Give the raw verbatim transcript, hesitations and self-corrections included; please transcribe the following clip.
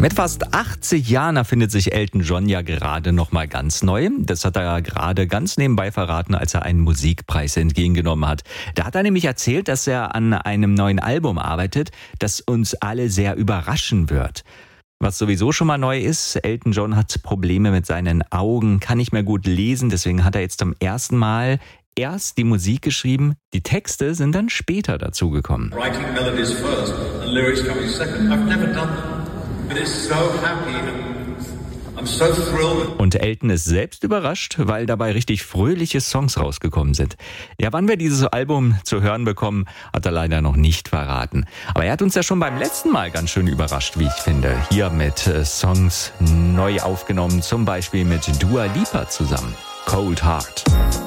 Mit fast achtzig Jahren erfindet sich Elton John ja gerade noch mal ganz neu. Das hat er ja gerade ganz nebenbei verraten, als er einen Musikpreis entgegengenommen hat. Da hat er nämlich erzählt, dass er an einem neuen Album arbeitet, das uns alle sehr überraschen wird. Was sowieso schon mal neu ist, Elton John hat Probleme mit seinen Augen, kann nicht mehr gut lesen, deswegen hat er jetzt zum ersten Mal erst die Musik geschrieben, die Texte sind dann später dazugekommen. Writing melodies first and lyrics coming second. I've never done that. But it's so happy and I'm so thrilled. Und Elton ist selbst überrascht, weil dabei richtig fröhliche Songs rausgekommen sind. Ja, wann wir dieses Album zu hören bekommen, hat er leider noch nicht verraten. Aber er hat uns ja schon beim letzten Mal ganz schön überrascht, wie ich finde. Hier mit äh, Songs neu aufgenommen, zum Beispiel mit Dua Lipa zusammen. Cold Heart.